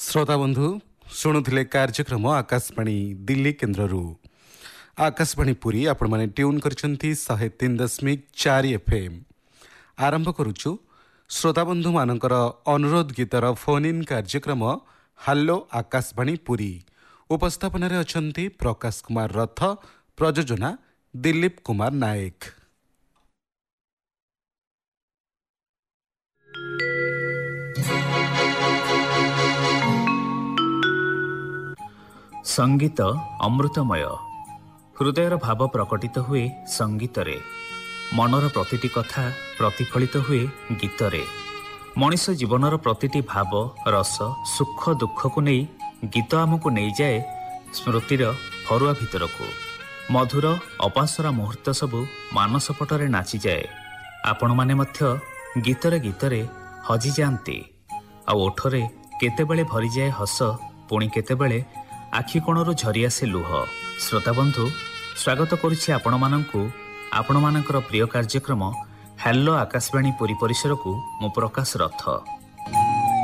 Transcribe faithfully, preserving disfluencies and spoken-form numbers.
श्रोता बंधु शुणुले कार्यक्रम आकाशवाणी दिल्ली केन्द्ररू आकाशवाणी पुरी आपण माने ट्यून करछंती शहे तीन दशमिक चार एफ एम आरंभ करुचु श्रोता बंधु मानकर अनुरोध गीतर फोन इन कार्यक्रम हालो आकाशवाणी पुरी। उपस्थापन अछंती प्रकाश कुमार रथ, प्रयोजना दिलीप कुमार नायक। संगीत अमृतमय। हृदयर भाव प्रकटित हुए संगीतरे, मनर प्रतिटी कथा प्रतिफलित हुए गीतरे। मनीष जीवनर प्रतिटी भाव रस सुख दुख को नहीं गीत आमको नहीं जाए स्मृतिर फरुआ भितर को। मधुर अपासरा मुहूर्त सबू मानस पटरे नाची जाए। आपण माने मध्य गीतरे गीतरे हजि जाती आ ओठरे केतेबेले भरी जाए हस, पुणी केतेबेले आखि कोणरू झरी आसे लुह। श्रोता बंधु स्वागत करुछि आपण मानंकु आपण मानकर प्रिय कार्यक्रम हेलो आकाशवाणी पुरी परिसर को मु प्रकाश रथ।